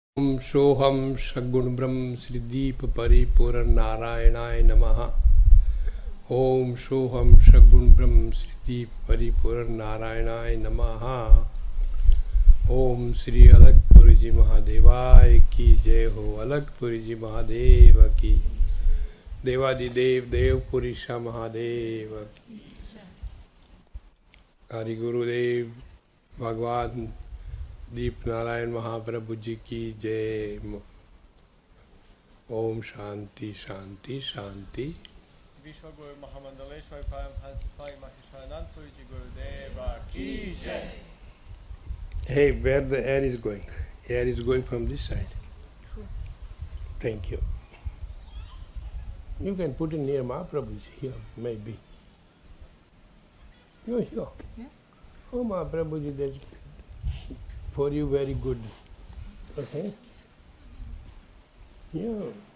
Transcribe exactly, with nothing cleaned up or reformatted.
ओम सोहम सगुण ब्रह्म श्री दीप परिपूर्ण नारायणाय नमः। ओम सोहम सगुण ब्रह्म श्री दीप परिपूर्ण नारायणाय नमः। ओम श्री अलगपुरी जी महादेवाय की जय हो। अलगपुरी जी महादेव की, देवादिदेव देवपुरी सा महादेव की। हरि गुरुदेव भगवान दीप नारायण महाप्रभु जी की जय। ओम शांति शांति शांति। विश्व गुरु महामंडलेश्वर परम हंस स्वामी मति शरणानंद जी गुरुदेव की जय। Hey, where the air is going? Air is going from this side. Thank you. You can put it near Mahaprabhuji here, maybe. You here. Yeah. Oh, Mahaprabhuji, that's for you very good. Okay? Yeah.